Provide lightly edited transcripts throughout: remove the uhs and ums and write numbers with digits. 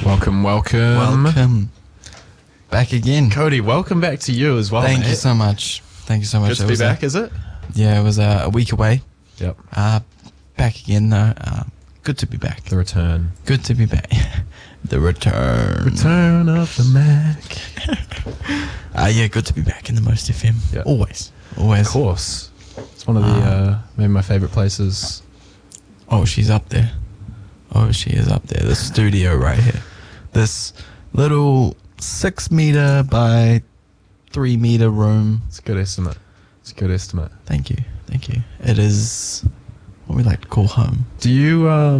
Welcome. Welcome. Back again. Cody, welcome back to you as well. Thank mate. you so much. Thank you so much. Good to be back, is it? Yeah, it was a week away. Yep. Back again though. Good to be back. The return. Good to be back. The return. Return of the Mac. Yeah, good to be back in the Most FM. Yeah. Always. Of course. It's one of the maybe my favourite places. Oh, she's up there. Oh, she is up there. The studio right here. This little 6 meter by 3 meter room. It's a good estimate. Thank you. It is what we like to call home. Do you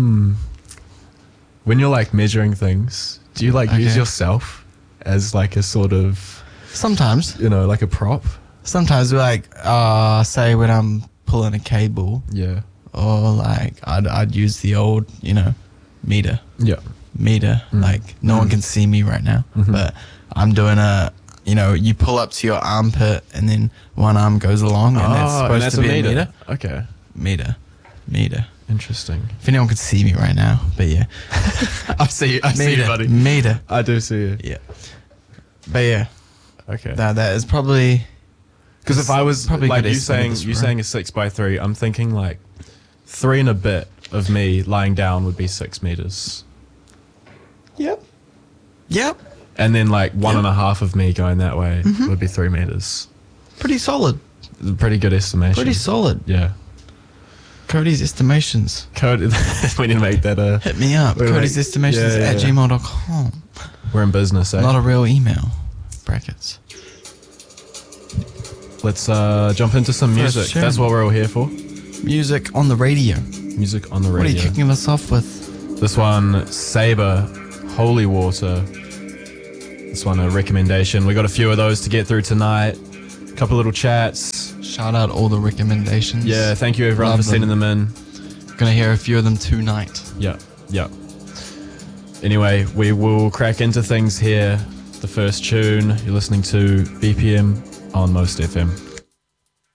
when you're like measuring things, do you like use yourself as like a sort of Sometimes. like a prop? Sometimes we like say when I'm pulling a cable, Yeah. or like I'd use the old meter. Yeah. Like no one can see me right now, but I'm doing a you pull up to your armpit and then one arm goes along and that's supposed to be a meter. Okay. Meter. Interesting. If anyone could see me right now, but yeah. I see you, buddy. Meter. I do see you. Yeah. But yeah, Okay. that is probably Because if I was probably like good you estimate saying this you room. saying a 6x3, I'm thinking like 3 and a bit of me lying down would be 6 meters, Yep. and then like 1.5 of me going that way would be 3 meters. Pretty solid. Pretty good estimation. Pretty solid. Yeah. Cody's estimations. Code. We need to make that a. Hit me up. Wait, Cody's wait. estimations Yeah. at gmail.com. We're in business, eh? Not a real email. Brackets. Let's jump into some First music. tune. That's what we're all here for. Music on the radio. Music on the What are radio. you kicking us off with? This one, Sabre, Holy Water. This one, a recommendation. We got a few of those to get through tonight. A couple little chats. Shout out all the recommendations. Yeah, thank you everyone Love for sending them in. Gonna hear a few of them tonight. Yeah. Anyway, we will crack into things here. The first tune, you're listening to BPM on Most FM.